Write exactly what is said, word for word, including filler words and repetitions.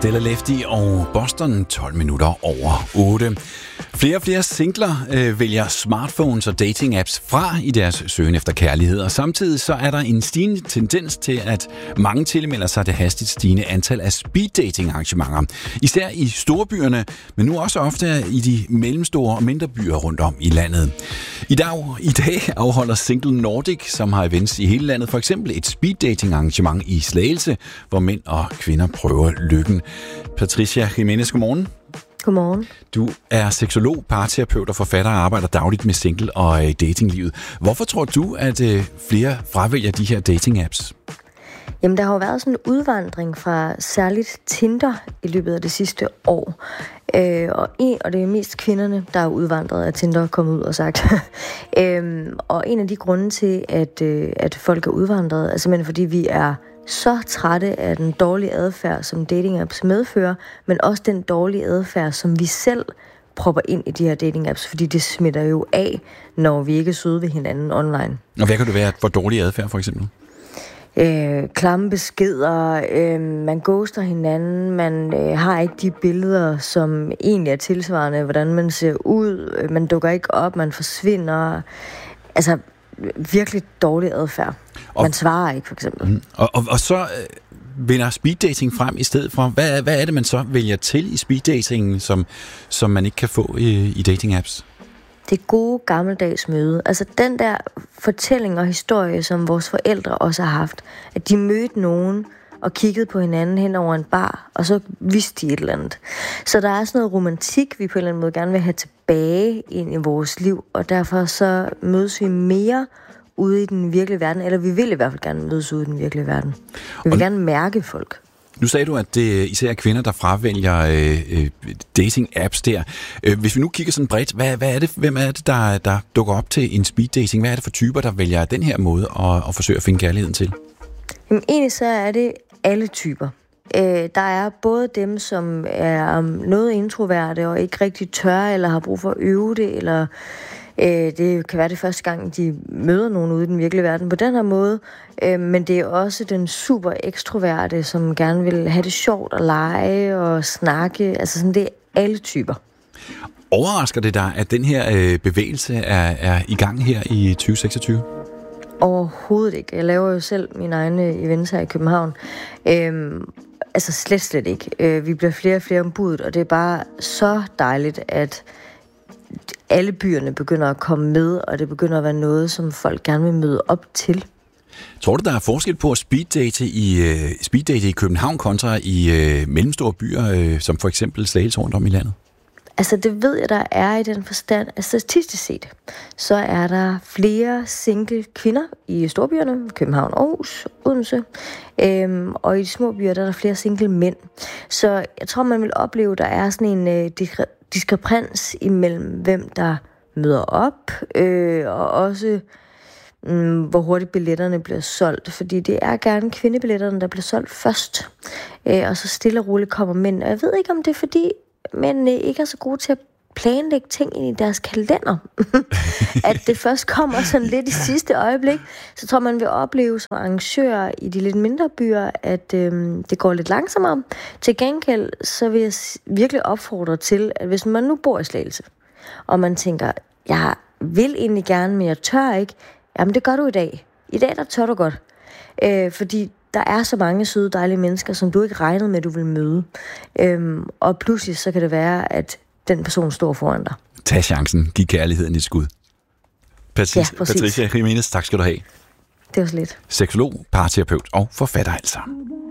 Stella Lefty og Boston tolv minutter over otte. Flere og flere singler øh, vælger smartphones og dating-apps fra i deres søgen efter kærlighed, og samtidig så er der en stigende tendens til, at mange tilmelder sig det hastigt stigende antal af speed-dating-arrangementer. Især i storbyerne, men nu også ofte i de mellemstore og mindre byer rundt om i landet. I dag, i dag afholder Single Nordic, som har events i hele landet, for eksempel et speed-dating-arrangement i Slagelse, hvor mænd og kvinder prøver lykken. Patricia Jimenez, godmorgen. Godmorgen. Du er seksolog, parterapeut og forfatter og arbejder dagligt med single- og datinglivet. Hvorfor tror du, at flere fravælger de her dating-apps? Jamen, der har jo været sådan en udvandring fra særligt Tinder i løbet af det sidste år. Øh, og, en, og det er mest kvinderne, der er udvandret af Tinder, kommet ud og sagt. øhm, og en af de grunde til, at, øh, at folk er udvandret, er simpelthen fordi vi er så trætte af den dårlige adfærd, som dating-apps medfører, men også den dårlige adfærd, som vi selv propper ind i de her dating-apps, fordi det smitter jo af, når vi ikke er søde ved hinanden online. Og hvad kan det være for dårlig adfærd, for eksempel? Øh, klamme beskeder, øh, man ghoster hinanden, man øh, har ikke de billeder, som egentlig er tilsvarende, hvordan man ser ud, øh, man dukker ikke op, man forsvinder. Altså, virkelig dårlig adfærd. Og, man svarer ikke, for eksempel. Mm, og, og, og så øh, vender speeddating frem i stedet for. Hvad, hvad er det, man så vælger til i speeddatingen, som, som man ikke kan få i, i dating-apps? Det gode gammeldags møde. Altså den der fortælling og historie, som vores forældre også har haft. At de mødte nogen og kiggede på hinanden hen over en bar, og så vidste de et eller andet. Så der er sådan noget romantik, vi på en eller anden måde gerne vil have tilbage ind i vores liv, og derfor så mødes vi mere ude i den virkelige verden, eller vi vil i hvert fald gerne mødes ude i den virkelige verden. Vi vil og gerne mærke folk. Nu sagde du, at det især er kvinder, der fravælger øh, dating-apps der. Øh, hvis vi nu kigger sådan bredt, hvad, hvad er det, hvem er det, der, der dukker op til en speed-dating? Hvad er det for typer, der vælger den her måde at, at forsøge at finde kærligheden til? Jamen, egentlig så er det alle typer. Øh, der er både dem, som er noget introverte og ikke rigtig tør, eller har brug for at øve det, eller øh, det kan være det første gang, de møder nogen ude i den virkelige verden på den her måde. Øh, men det er også den super ekstroverte, som gerne vil have det sjovt og lege og snakke. Altså sådan, det er alle typer. Overrasker det dig, at den her øh, bevægelse er, er i gang her i tyve seksogtyve? Overhovedet ikke. Jeg laver jo selv mine egne events her i København. Øhm, altså slet, slet ikke. Øh, vi bliver flere og flere ombudet, og det er bare så dejligt, at alle byerne begynder at komme med, og det begynder at være noget, som folk gerne vil møde op til. Tror du, der er forskel på at speeddate i, uh, speeddate i København kontra i uh, mellemstore byer, uh, som for eksempel Slagelse rundt om i landet? Altså det ved jeg, der er i den forstand, at statistisk set, så er der flere single kvinder i storbyerne, København, Aarhus, Odense, øhm, og i de små byer, der er der flere single mænd. Så jeg tror, man vil opleve, at der er sådan en øh, diskre- diskrepans imellem, hvem der møder op, øh, og også mm, hvor hurtigt billetterne bliver solgt, fordi det er gerne kvindebilletterne, der bliver solgt først, øh, og så stille og roligt kommer mænd. Og jeg ved ikke, om det er fordi, men ikke er så gode til at planlægge ting ind i deres kalender. At det først kommer sådan lidt i sidste øjeblik. Så tror man vil opleve som arrangør i de lidt mindre byer, at øhm, det går lidt langsommere. Til gengæld så vil jeg virkelig opfordre til, at hvis man nu bor i Slagelse, og man tænker, jeg vil egentlig gerne, men jeg tør ikke, jamen det gør du i dag. I dag der tør du godt. Øh, fordi der er så mange søde, dejlige mennesker, som du ikke regnede med, du vil møde. Øhm, og pludselig så kan det være, at den person står foran dig. Tag chancen. Giv kærligheden et skud. Patricia, ja, Patricia Jimenez, tak skal du have. Det var så lidt. Seksolog, parterapeut og forfatter altså.